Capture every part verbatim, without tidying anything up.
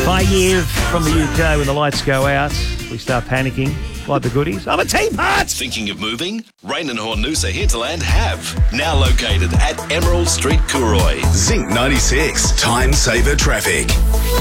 Kyiv from the U K. When the lights go out, we start panicking. Like the goodies. I'm a teapot! Thinking of moving? Rain and Hornusa Hinterland have. Now located at Emerald Street, Cooroy. Zinc ninety-six. Time saver traffic.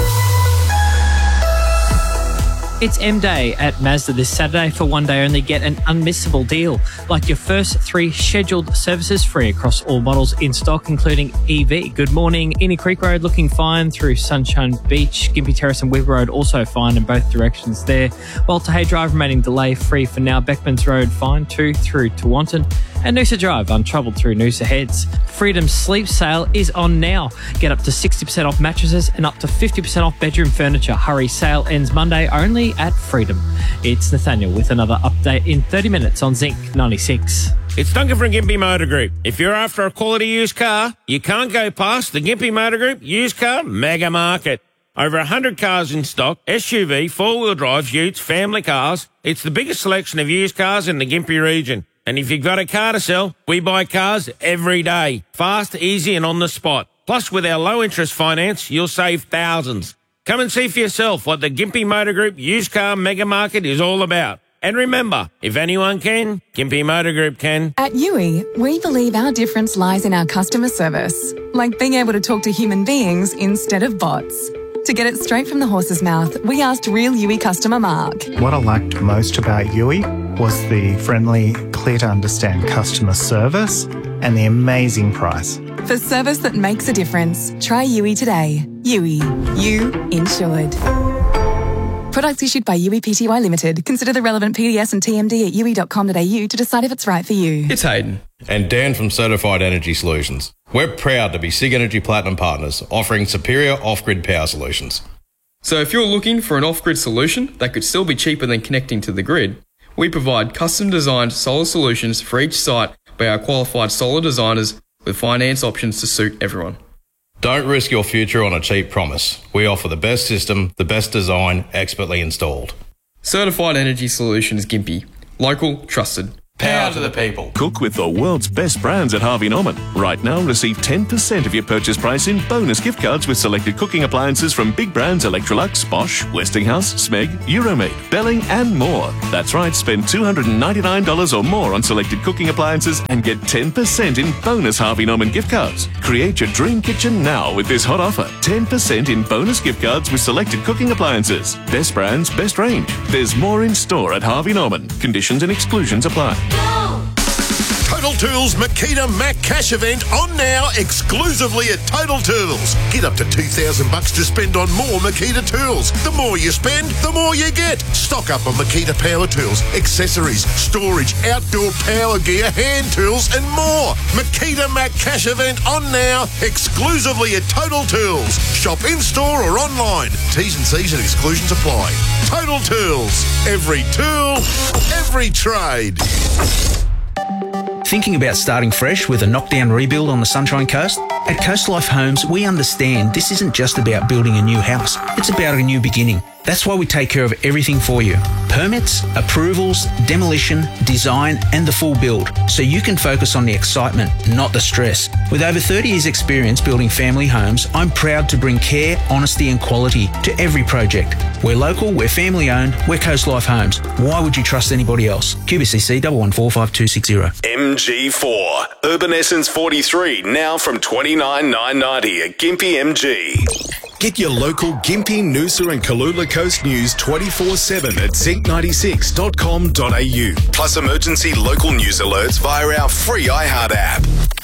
It's M-Day at Mazda this Saturday. For one day only, get an unmissable deal. Like your first three scheduled services free across all models in stock, including E V. Good morning. Inny Creek Road looking fine through Sunshine Beach. Gympie Terrace and Wibber Road also fine in both directions there. Walter Hay Drive remaining delay free for now. Beckmans Road fine too through Tewantin. And Noosa Drive untroubled through Noosa Heads. Freedom Sleep Sale is on now. Get up to sixty percent off mattresses and up to fifty percent off bedroom furniture. Hurry, sale ends Monday only at Freedom. It's Nathaniel with another update in thirty minutes on Zinc ninety-six. It's Duncan from Gympie Motor Group. If you're after a quality used car, you can't go past the Gympie Motor Group used car mega market. Over one hundred cars in stock, S U V, four-wheel drive, utes, family cars. It's the biggest selection of used cars in the Gympie region. And if you've got a car to sell, we buy cars every day. Fast, easy and on the spot. Plus, with our low-interest finance, you'll save thousands. Come and see for yourself what the Gympie Motor Group used car mega market is all about. And remember, if anyone can, Gympie Motor Group can. At Yui, we believe our difference lies in our customer service, like being able to talk to human beings instead of bots. To get it straight from the horse's mouth, we asked real Yui customer Mark. What I liked most about Yui was the friendly, clear-to-understand customer service and the amazing price. For service that makes a difference, try Yui today. Yui. You insured. Products issued by Yui Pty Limited. Consider the relevant P D S and T M D at yui dot com dot a u to decide if it's right for you. It's Hayden. And Dan from Certified Energy Solutions. We're proud to be SIG Energy Platinum partners, offering superior off-grid power solutions. So if you're looking for an off-grid solution that could still be cheaper than connecting to the grid, we provide custom-designed solar solutions for each site by our qualified solar designers with finance options to suit everyone. Don't risk your future on a cheap promise. We offer the best system, the best design, expertly installed. Certified Energy Solutions Gympie. Local, trusted. Power to the people. Cook with the world's best brands at Harvey Norman. Right now, receive ten percent of your purchase price in bonus gift cards with selected cooking appliances from big brands Electrolux, Bosch, Westinghouse, Smeg, Euromade, Belling and more. That's right, spend two hundred ninety-nine dollars or more on selected cooking appliances and get ten percent in bonus Harvey Norman gift cards. Create your dream kitchen now with this hot offer. ten percent in bonus gift cards with selected cooking appliances. Best brands, best range. There's more in store at Harvey Norman. Conditions and exclusions apply. Total Tools Makita Mac Cash event on now exclusively at Total Tools. Get up to two thousand bucks to spend on more Makita tools. The more you spend, the more you get. Stock up on Makita power tools, accessories, storage, outdoor power gear, hand tools and more. Makita Mac Cash event on now exclusively at Total Tools. Shop in-store or online. T's and C's and exclusions apply. Total Tools. Every tool, every trade. Thinking about starting fresh with a knockdown rebuild on the Sunshine Coast? At Coast Life Homes, we understand this isn't just about building a new house. It's about a new beginning. That's why we take care of everything for you. Permits, approvals, demolition, design, and the full build. So you can focus on the excitement, not the stress. With over thirty years experience building family homes, I'm proud to bring care, honesty, and quality to every project. We're local, we're family owned, we're Coast Life Homes. Why would you trust anybody else? Q B C C one one four five two six zero. M G four. Urban Essence forty-three now from twenty-nine nine ninety at Gympie M G. Get your local Gympie, Noosa and Kalula Coast news twenty-four seven at zinc ninety-six dot com dot a u. Plus emergency local news alerts via our free iHeart app.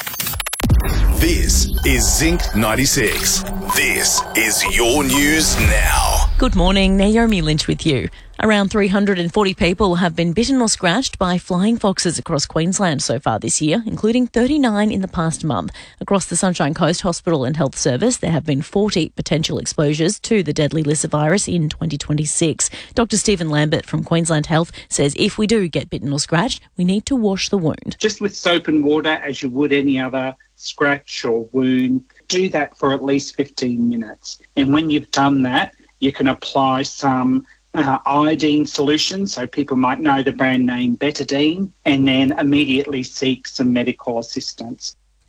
This is Zinc ninety-six. This is your news now. Good morning, Naomi Lynch with you. Around three hundred forty people have been bitten or scratched by flying foxes across Queensland so far this year, including thirty-nine in the past month. Across the Sunshine Coast Hospital and Health Service, there have been forty potential exposures to the deadly Lyssa virus in twenty twenty-six. Doctor Stephen Lambert from Queensland Health says if we do get bitten or scratched, we need to wash the wound. Just with soap and water, as you would any other scratch or wound, do that for at least fifteen minutes. And when you've done that, you can apply some Uh, iodine solution, so people might know the brand name Betadine, and then immediately seek some medical assistance.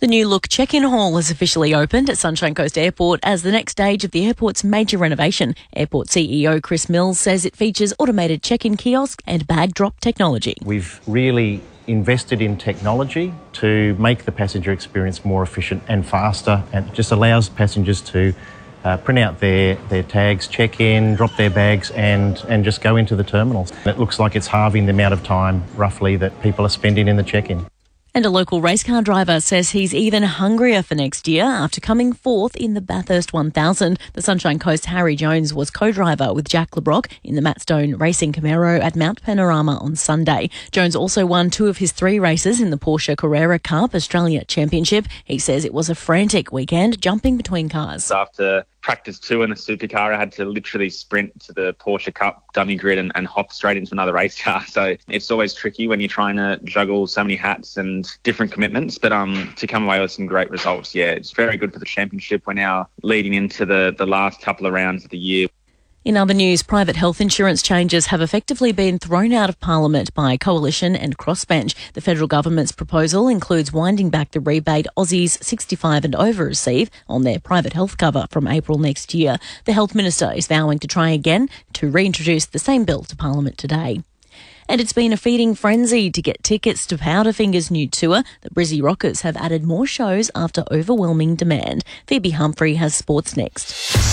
The new look check-in hall has officially opened at Sunshine Coast Airport as the next stage of the airport's major renovation. Airport C E O Chris Mills says it features automated check-in kiosk and bag drop technology. We've really invested in technology to make the passenger experience more efficient and faster, and it just allows passengers to uh, print out their, their tags, check in, drop their bags and, and just go into the terminals. It looks like it's halving the amount of time roughly that people are spending in the check-in. And a local race car driver says he's even hungrier for next year after coming fourth in the Bathurst one thousand. The Sunshine Coast Harry Jones was co-driver with Jack LeBrock in the Matt Stone Racing Camaro at Mount Panorama on Sunday. Jones also won two of his three races in the Porsche Carrera Cup Australia Championship. He says it was a frantic weekend jumping between cars. After practice two in the supercar, I had to literally sprint to the Porsche Cup dummy grid and, and hop straight into another race car. So it's always tricky when you're trying to juggle so many hats and different commitments. But um, to come away with some great results, yeah, it's very good for the championship. We're now leading into the, the last couple of rounds of the year. In other news, private health insurance changes have effectively been thrown out of Parliament by Coalition and Crossbench. The federal government's proposal includes winding back the rebate Aussies sixty-five and over receive on their private health cover from April next year. The Health Minister is vowing to try again to reintroduce the same bill to Parliament today. And it's been a feeding frenzy to get tickets to Powderfinger's new tour. The Brizzy Rockers have added more shows after overwhelming demand. Phoebe Humphrey has sports next.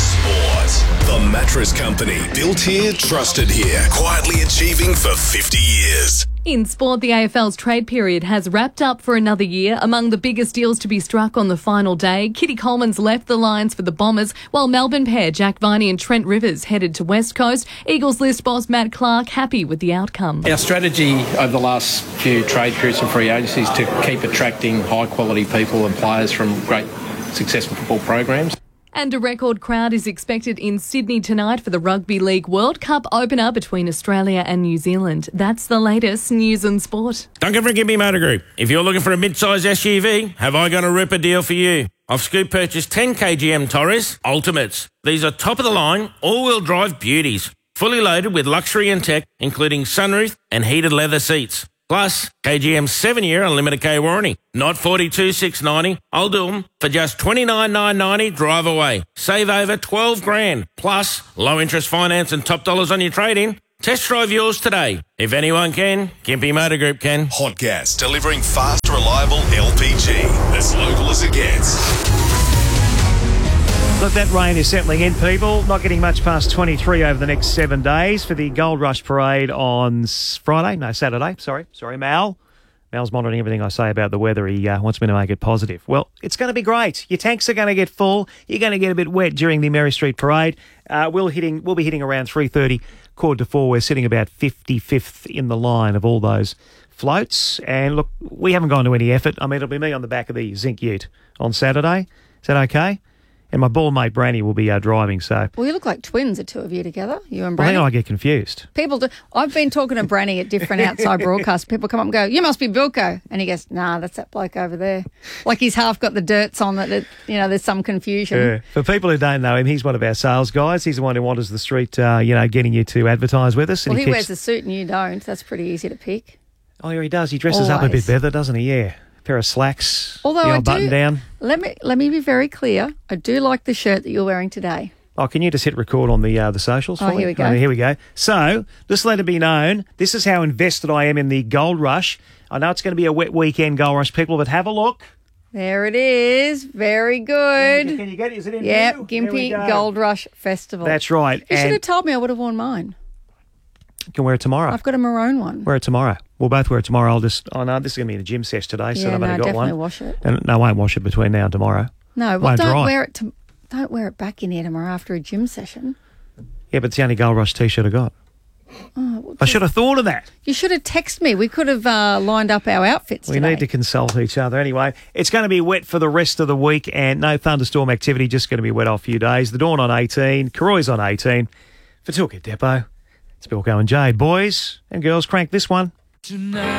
Sport. The Mattress Company. Built here, trusted here. Quietly achieving for fifty years. In sport, the A F L's trade period has wrapped up for another year. Among the biggest deals to be struck on the final day, Kitty Coleman's left the Lions for the Bombers, while Melbourne pair Jack Viney and Trent Rivers headed to West Coast. Eagles list boss Matt Clark happy with the outcome. Our strategy over the last few trade periods and free agencies is to keep attracting high-quality people and players from great, successful football programs. And a record crowd is expected in Sydney tonight for the Rugby League World Cup opener between Australia and New Zealand. That's the latest news and sport. Duncan from Gimpy Motor Group. If you're looking for a mid-size S U V, have I got a ripper deal for you? I've scoop purchased ten K G M Torres Ultimates. These are top-of-the-line, all-wheel drive beauties, fully loaded with luxury and tech, including sunroof and heated leather seats. Plus, K G M's seven-year unlimited K warranty. Not forty-two thousand six hundred ninety. I'll do them for just twenty-nine thousand nine hundred ninety. Drive away. Save over twelve grand. Plus, low-interest finance and top dollars on your trade-in. Test drive yours today. If anyone can, Gimpy Motor Group can. Hot Gas. Delivering fast, reliable L P G. As local as it gets. Look, that rain is settling in, people. Not getting much past twenty-three over the next seven days for the Gold Rush Parade on Friday. No, Saturday. Sorry. Sorry, Mal. Mal's monitoring everything I say about the weather. He uh, wants me to make it positive. Well, it's going to be great. Your tanks are going to get full. You're going to get a bit wet during the Mary Street Parade. Uh, we'll, hitting, we'll be hitting around three thirty, quarter to four. We're sitting about fifty-fifth in the line of all those floats. And look, we haven't gone to any effort. I mean, it'll be me on the back of the Zinc Ute on Saturday. Is that okay? And my ball mate Branny will be uh, driving, so... Well, you look like twins, the two of you together, you and Branny. Well, I think I get confused. People do... I've been talking to Branny at different outside broadcasts. People come up and go, you must be Bilko. And he goes, nah, that's that bloke over there. Like he's half got the dirts on that, that you know, there's some confusion. Yeah. For people who don't know him, he's one of our sales guys. He's the one who wanders the street, uh, you know, getting you to advertise with us. Well, and he, he wears keeps... a suit and you don't. That's pretty easy to pick. Oh, yeah, he does. He dresses Always. up a bit better, doesn't he? Yeah. Pair of slacks, Although the I old do, button down. Let me let me be very clear. I do like the shirt that you're wearing today. Oh, can you just hit record on the uh, the socials? Oh, for here me? we go. Oh, here we go. So, just let it be known, this is how invested I am in the Gold Rush. I know it's going to be a wet weekend, Gold Rush people, but have a look. There it is. Very good. Can you get it? Is it in Yep, view? Gympie There we go. Gold Rush Festival. That's right. You And should have told me. I would have worn mine. you can wear it tomorrow. I've got a maroon one. Wear it tomorrow. We'll both wear it tomorrow. I'll just, oh no, this is going to be in the gym sesh today, so Yeah, I've no, only got definitely one. wash it. And no, I won't wash it between now and tomorrow. No, well, Won't don't dry. wear it. To, don't wear it back in here tomorrow after a gym session. Yeah, but it's the only Gold Rush t-shirt I got. Oh, well, I should have thought of that. You should have texted me. We could have uh, lined up our outfits We today. need to consult each other. Anyway, it's going to be wet for the rest of the week and no thunderstorm activity, just going to be wet off a few days. The Dawn on eighteen, Karoy's on eighteen. For Toolkit Depot, it's Bilko and Jade. Boys and girls, crank this one. Tonight.